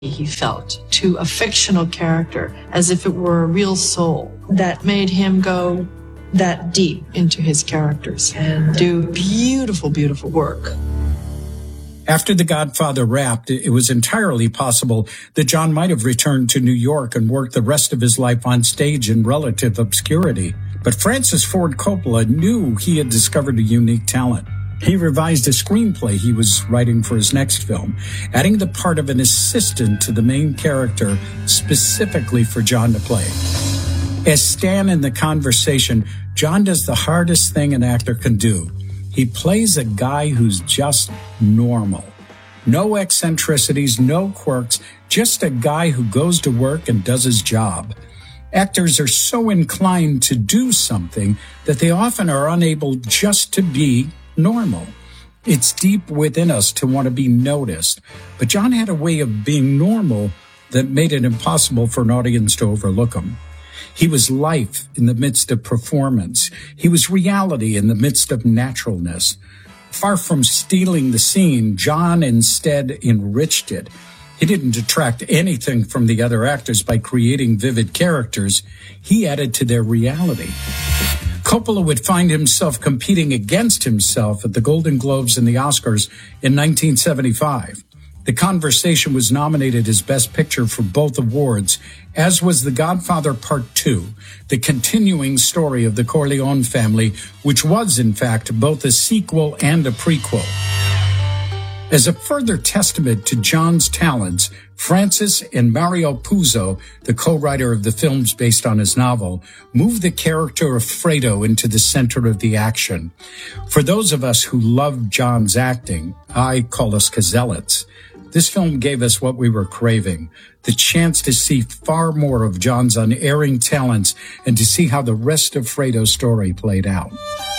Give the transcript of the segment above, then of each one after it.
he felt to a fictional character as if it were a real soul that made him go that deep into his characters and do beautiful, beautiful work. After The Godfather wrapped, it was entirely possible that John might have returned to New York and worked the rest of his life on stage in relative obscurity. But Francis Ford Coppola knew he had discovered a unique talent. He revised a screenplay he was writing for his next film, adding the part of an assistant to the main character specifically for John to play. As Stan in The Conversation, John does the hardest thing an actor can do. He plays a guy who's just normal. No eccentricities, no quirks, just a guy who goes to work and does his job. Actors are so inclined to do something that they often are unable just to be normal. It's deep within us to want to be noticed, but John had a way of being normal that made it impossible for an audience to overlook him. He was life in the midst of performance. He was reality in the midst of naturalness. Far from stealing the scene, John instead enriched it. He didn't detract anything from the other actors by creating vivid characters. He added to their reality. Coppola would find himself competing against himself at the Golden Globes and the Oscars in 1975. The Conversation was nominated as Best Picture for both awards, as was The Godfather Part 2, the continuing story of the Corleone family, which was, in fact, both a sequel and a prequel. As a further testament to John's talents, Francis and Mario Puzo, the co-writer of the films based on his novel, moved the character of Fredo into the center of the action. For those of us who love John's acting, I call us Cazelots, this film gave us what we were craving, the chance to see far more of John's unerring talents and to see how the rest of Fredo's story played out.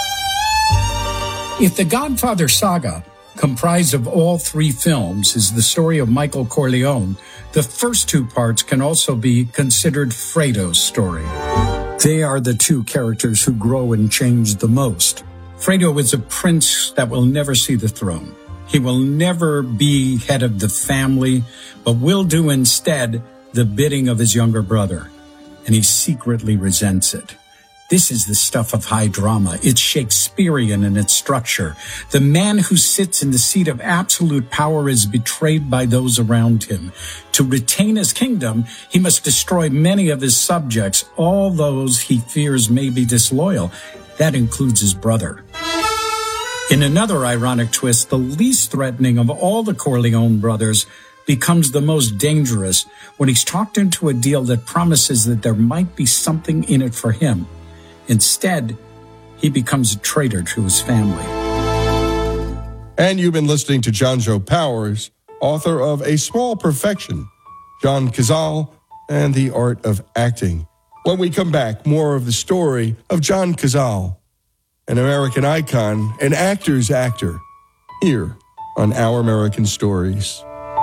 If the Godfather saga, comprised of all three films, is the story of Michael Corleone, the first two parts can also be considered Fredo's story. They are the two characters who grow and change the most. Fredo is a prince that will never see the throne. He will never be head of the family, but will do instead the bidding of his younger brother, and he secretly resents it. This is the stuff of high drama. It's Shakespearean in its structure. The man who sits in the seat of absolute power is betrayed by those around him. To retain his kingdom, he must destroy many of his subjects, all those he fears may be disloyal. That includes his brother. In another ironic twist, the least threatening of all the Corleone brothers becomes the most dangerous when he's talked into a deal that promises that there might be something in it for him. Instead, he becomes a traitor to his family. And you've been listening to John Joe Powers, author of A Small Perfection, John Cazale, and the Art of Acting. When we come back, more of the story of John Cazale, an American icon, an actor's actor, here on Our American Stories.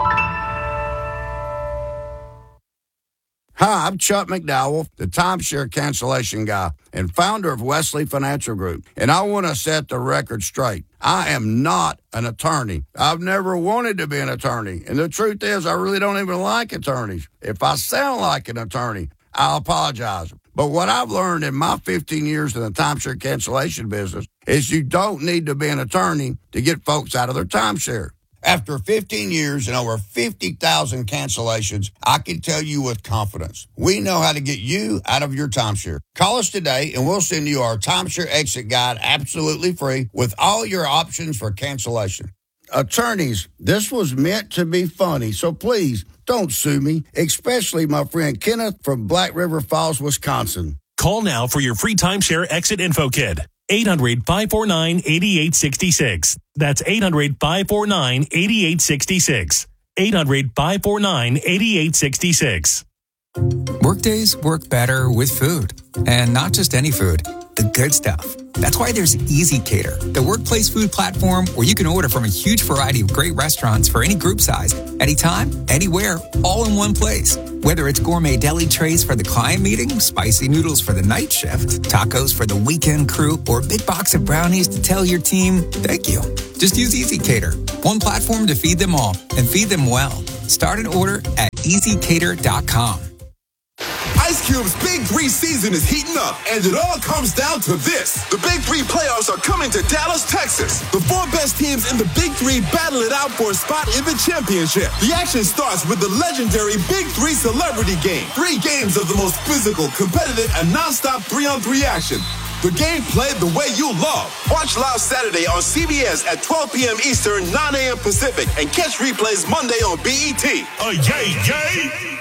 Hi, I'm Chuck McDowell, the timeshare cancellation guy and founder of Wesley Financial Group. And I want to set the record straight. I am not an attorney. I've never wanted to be an attorney. And the truth is, I really don't even like attorneys. If I sound like an attorney, I'll apologize. But what I've learned in my 15 years in the timeshare cancellation business is you don't need to be an attorney to get folks out of their timeshare. After 15 years and over 50,000 cancellations, I can tell you with confidence, we know how to get you out of your timeshare. Call us today and we'll send you our timeshare exit guide absolutely free with all your options for cancellation. Attorneys, this was meant to be funny, so please don't sue me, especially my friend Kenneth from Black River Falls, Wisconsin. Call now for your free timeshare exit info kit. 800-549-8866. That's 800-549-8866. 800-549-8866. Workdays work better with food, and not just any food. the good stuff. That's why there's Easy Cater, the workplace food platform where you can order from a huge variety of great restaurants for any group size, anytime, anywhere, all in one place. Whether it's gourmet deli trays for the client meeting, spicy noodles for the night shift, tacos for the weekend crew, or a big box of brownies to tell your team, thank you. Just use Easy Cater, one platform to feed them all and feed them well. Start an order at easycater.com. Ice Cube's Big 3 season is heating up, and it all comes down to this. The Big 3 playoffs are coming to Dallas, Texas. The 4 best teams in the Big 3 battle it out for a spot in the championship. The action starts with the legendary Big 3 Celebrity Game. 3 games of the most physical, competitive, and nonstop 3-on-3 action. The game played the way you love. Watch live Saturday on CBS at 12 p.m. Eastern, 9 a.m. Pacific, and catch replays Monday on BET. Yay!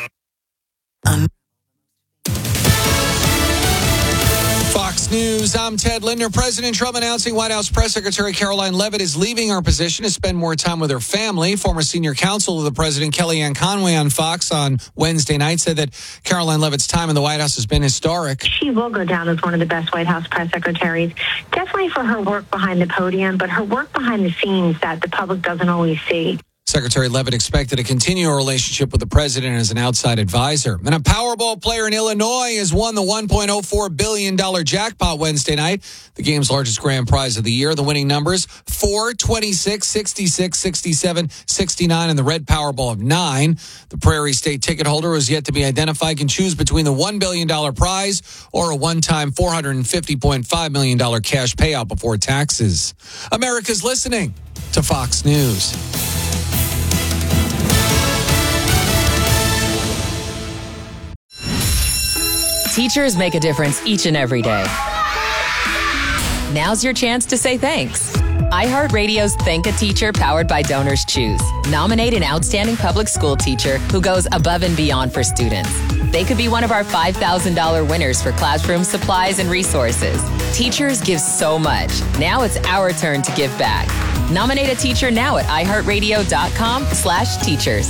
Fox News, I'm Ted Linder. President Trump announcing White House Press Secretary Caroline Leavitt is leaving her position to spend more time with her family. Former senior counsel of the president, Kellyanne Conway, on Fox on Wednesday night said that Caroline Leavitt's time in the White House has been historic. She will go down as one of the best White House press secretaries, definitely for her work behind the podium, but her work behind the scenes that the public doesn't always see. Secretary Leavitt expected to continue a relationship with the president as an outside advisor. And a Powerball player in Illinois has won the $1.04 billion jackpot Wednesday night, the game's largest grand prize of the year. The winning numbers 4, 26, 66, 67, 69, and the red Powerball of 9. The Prairie State ticket holder, who is yet to be identified, can choose between the $1 billion prize or a one-time $450.5 million cash payout before taxes. America's listening to Fox News. Teachers make a difference each and every day. Now's your chance to say thanks. iHeartRadio's Thank a Teacher, powered by Donors Choose. Nominate an outstanding public school teacher who goes above and beyond for students. They could be one of our $5,000 winners for classroom supplies and resources. Teachers give so much. Now it's our turn to give back. Nominate a teacher now at iHeartRadio.com/teachers.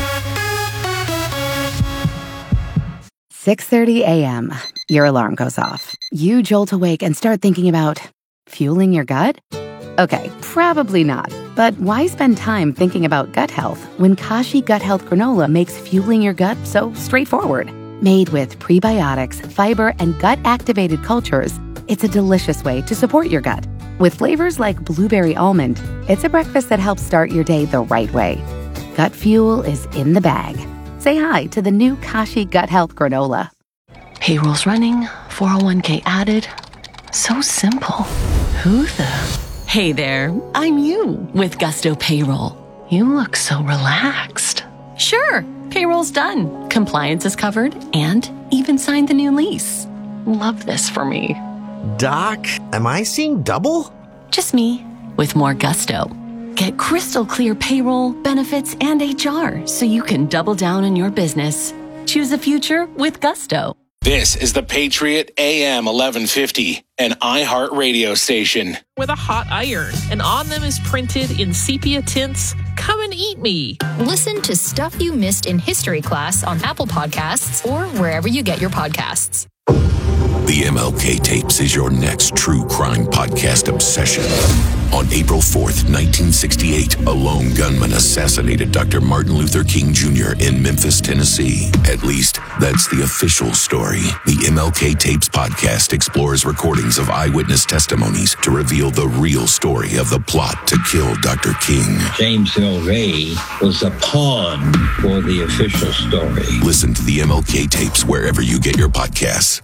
6:30 a.m. Your alarm goes off. You jolt awake and start thinking about fueling your gut? Okay, probably not. But why spend time thinking about gut health when Kashi Gut Health Granola makes fueling your gut so straightforward? Made with prebiotics, fiber, and gut-activated cultures, it's a delicious way to support your gut. With flavors like blueberry almond, it's a breakfast that helps start your day the right way. Gut fuel is in the bag. Say hi to the new Kashi Gut Health Granola. Payroll's running, 401k added. So simple. Who the? Hey there, I'm you with Gusto Payroll. You look so relaxed. Sure, payroll's done. Compliance is covered and even signed the new lease. Love this for me. Doc, am I seeing double? Just me with more gusto. Get crystal clear payroll, benefits, and HR so you can double down in your business. Choose a future with gusto. This is the Patriot AM 1150, an iHeart radio station. With a hot iron, and on them is printed in sepia tints, "Come and eat me." Listen to Stuff You Missed in History Class on Apple Podcasts or wherever you get your podcasts. The MLK Tapes is your next true crime podcast obsession. On April 4th, 1968, a lone gunman assassinated Dr. Martin Luther King Jr. in Memphis, Tennessee. At least, that's the official story. The MLK Tapes podcast explores recordings of eyewitness testimonies to reveal the real story of the plot to kill Dr. King. James Hill Ray was a pawn for the official story. Listen to the MLK Tapes wherever you get your podcasts.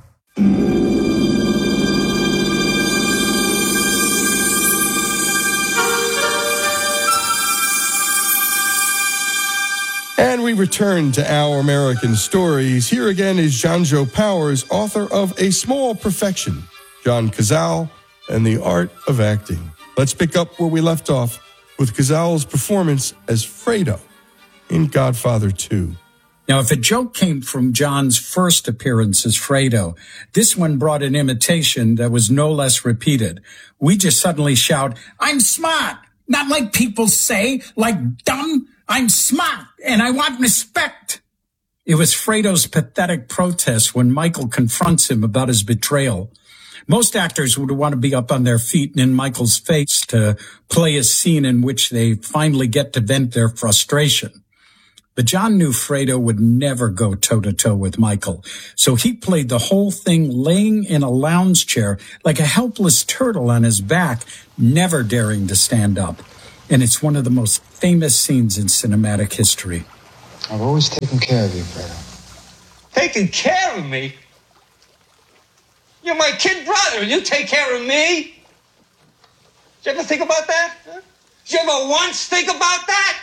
And we return to Our American Stories. Here again is John Joe Powers, author of A Small Perfection, John Cazale and the Art of Acting. Let's pick up where we left off with Cazale's performance as Fredo in Godfather 2. Now, if a joke came from John's first appearance as Fredo, this one brought an imitation that was no less repeated. We just suddenly shout, "I'm smart!" Not like people say, like dumb. I'm smart, and I want respect. It was Fredo's pathetic protest when Michael confronts him about his betrayal. Most actors would want to be up on their feet and in Michael's face to play a scene in which they finally get to vent their frustration. But John knew Fredo would never go toe-to-toe with Michael, so he played the whole thing laying in a lounge chair like a helpless turtle on his back, never daring to stand up. And it's one of the most famous scenes in cinematic history. I've always taken care of you, Fredo. Taking care of me? You're my kid brother, and you take care of me? Did you ever think about that? Huh? Did you ever once think about that?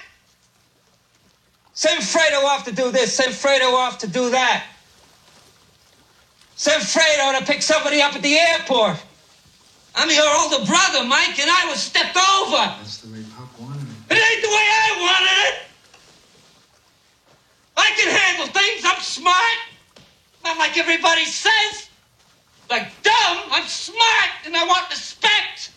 Send Fredo off to do this, send Fredo off to do that. Send Fredo to pick somebody up at the airport. I'm your older brother, Mike, and I was stepped over. That's the way Pop wanted it. It ain't the way I wanted it. I can handle things. I'm smart. Not like everybody says. Like dumb. I'm smart, and I want respect.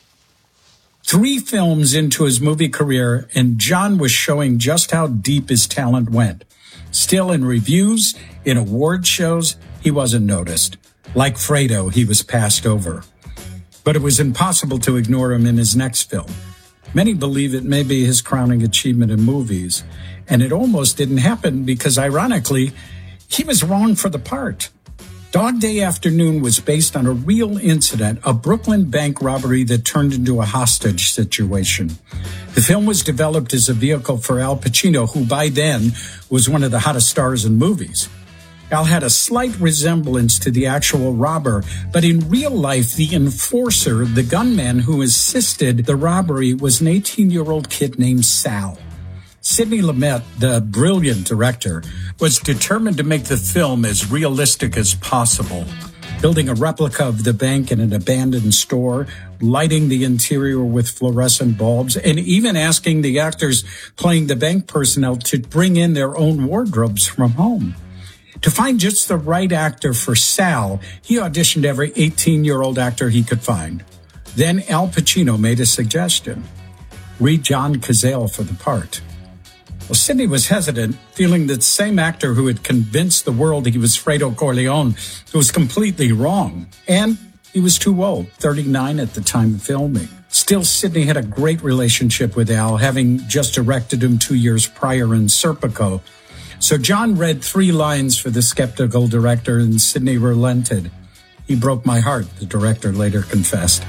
3 films into his movie career, and John was showing just how deep his talent went. Still, in reviews, in award shows, he wasn't noticed. Like Fredo, he was passed over. But it was impossible to ignore him in his next film. Many believe it may be his crowning achievement in movies, and it almost didn't happen because, ironically, he was wrong for the part. Dog Day Afternoon was based on a real incident, a Brooklyn bank robbery that turned into a hostage situation. The film was developed as a vehicle for Al Pacino, who by then was one of the hottest stars in movies. Al had a slight resemblance to the actual robber, but in real life, the enforcer, the gunman who assisted the robbery, was an 18-year-old kid named Sal. Sidney Lumet, the brilliant director, was determined to make the film as realistic as possible, building a replica of the bank in an abandoned store, lighting the interior with fluorescent bulbs, and even asking the actors playing the bank personnel to bring in their own wardrobes from home. To find just the right actor for Sal, he auditioned every 18-year-old actor he could find. Then Al Pacino made a suggestion. Read John Cazale for the part. Well, Sidney was hesitant, feeling that the same actor who had convinced the world he was Fredo Corleone was completely wrong. And he was too old, 39 at the time of filming. Still, Sidney had a great relationship with Al, having just directed him 2 years prior in Serpico. So John read 3 lines for the skeptical director, and Sidney relented. He broke my heart, the director later confessed.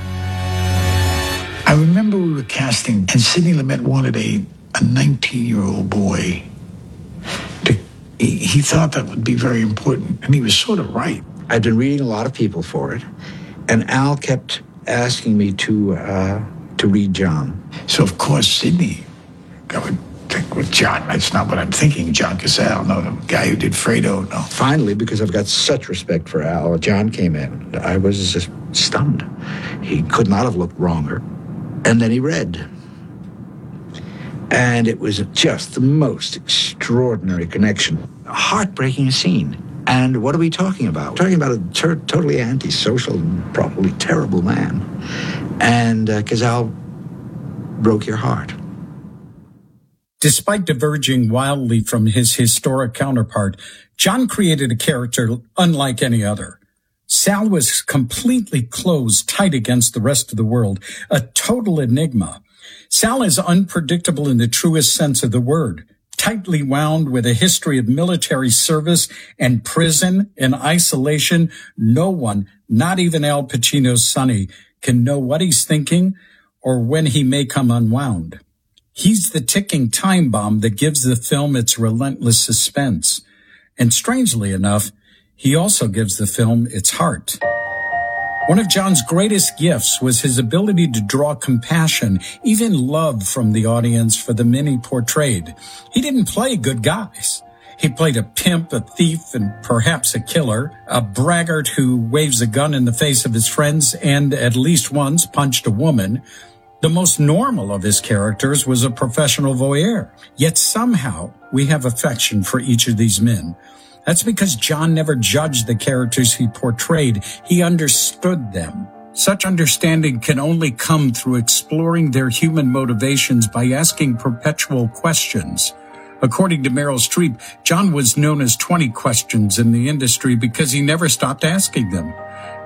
I remember we were casting, and Sidney Lumet wanted a 19-year-old boy. He thought that would be very important, and he was sort of right. I'd been reading a lot of people for it, and Al kept asking me to read John. So, of course, Sidney, I would think with John, that's not what I'm thinking. John Cazale, no, the guy who did Fredo, no. Finally, because I've got such respect for Al, John came in. I was just stunned. He could not have looked wronger. And then he read. And it was just the most extraordinary connection. A heartbreaking scene. And what are we talking about? We're talking about a totally antisocial, probably terrible man. And Cazale broke your heart. Despite diverging wildly from his historic counterpart, John created a character unlike any other. Sal was completely closed tight against the rest of the world, a total enigma. Sal is unpredictable in the truest sense of the word, tightly wound with a history of military service and prison and isolation. No one, not even Al Pacino's Sonny, can know what he's thinking or when he may come unwound. He's the ticking time bomb that gives the film its relentless suspense. And strangely enough, he also gives the film its heart. One of John's greatest gifts was his ability to draw compassion, even love from the audience for the men he portrayed. He didn't play good guys. He played a pimp, a thief, and perhaps a killer, a braggart who waves a gun in the face of his friends and at least once punched a woman. The most normal of his characters was a professional voyeur. Yet somehow we have affection for each of these men. That's because John never judged the characters he portrayed. He understood them. Such understanding can only come through exploring their human motivations by asking perpetual questions. According to Meryl Streep, John was known as 20 questions in the industry because he never stopped asking them.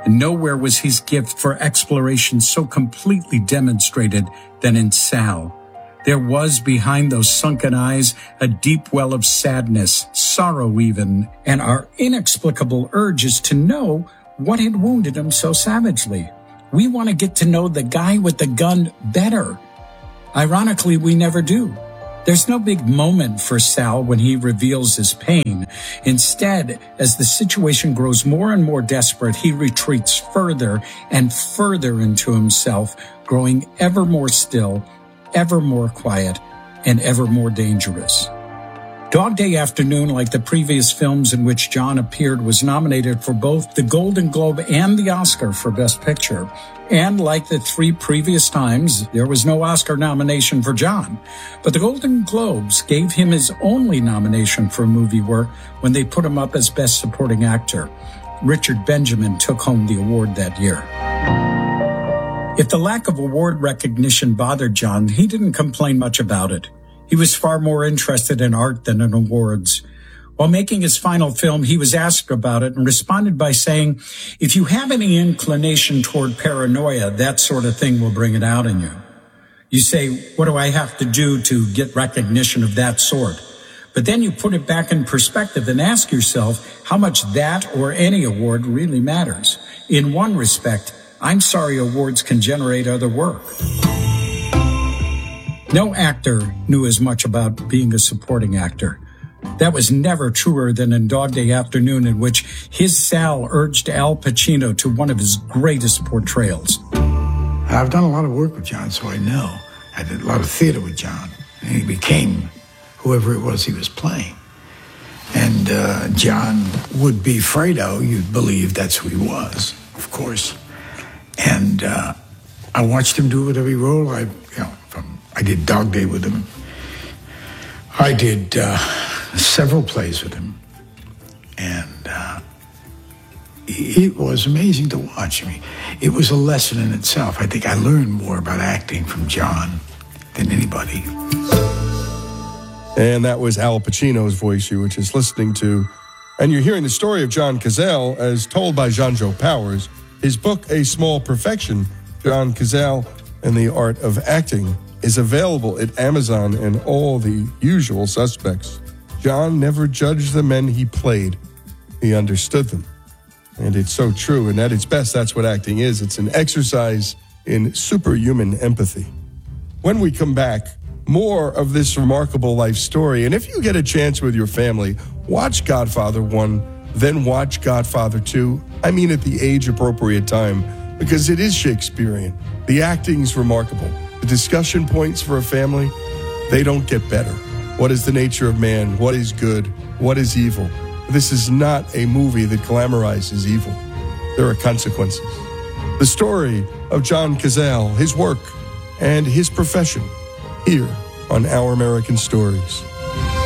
And nowhere was his gift for exploration so completely demonstrated than in Sal. There was behind those sunken eyes a deep well of sadness, sorrow even, and our inexplicable urges to know what had wounded him so savagely. We want to get to know the guy with the gun better. Ironically, we never do. There's no big moment for Sal when he reveals his pain. Instead, as the situation grows more and more desperate, he retreats further and further into himself, growing ever more still, ever more quiet, and ever more dangerous. Dog Day Afternoon, like the previous films in which John appeared, was nominated for both the Golden Globe and the Oscar for Best Picture. And like the 3 previous times, there was no Oscar nomination for John. But the Golden Globes gave him his only nomination for movie work when they put him up as Best Supporting Actor. Richard Benjamin took home the award that year. If the lack of award recognition bothered John, he didn't complain much about it. He was far more interested in art than in awards. While making his final film, he was asked about it and responded by saying, "If you have any inclination toward paranoia, that sort of thing will bring it out in you." You say, what do I have to do to get recognition of that sort? But then you put it back in perspective and ask yourself how much that or any award really matters. In one respect, I'm sorry awards can generate other work. No actor knew as much about being a supporting actor. That was never truer than in Dog Day Afternoon, in which his Sal urged Al Pacino to one of his greatest portrayals. I've done a lot of work with John, so I know. I did a lot of theater with John, and he became whoever it was he was playing. And John would be Fredo. You'd believe that's who he was, of course. And I watched him do it with every role. I did Dog Day with him. I did several plays with him. And it was amazing to watch. I mean, it was a lesson in itself. I think I learned more about acting from John than anybody. And that was Al Pacino's voice you were just listening to. And you're hearing the story of John Cazale as told by John-Joe Powers. His book, A Small Perfection, John Cazale and the Art of Acting, is available at Amazon and all the usual suspects. John never judged the men he played. He understood them. And it's so true. And at its best, that's what acting is. It's an exercise in superhuman empathy. When we come back, more of this remarkable life story. And if you get a chance with your family, watch Godfather 1, then watch Godfather 2. I mean at the age-appropriate time, because it is Shakespearean. The acting's remarkable. The discussion points for a family, they don't get better. What is the nature of man? What is good? What is evil? This is not a movie that glamorizes evil. There are consequences. The story of John Cazale, his work, and his profession, here on Our American Stories.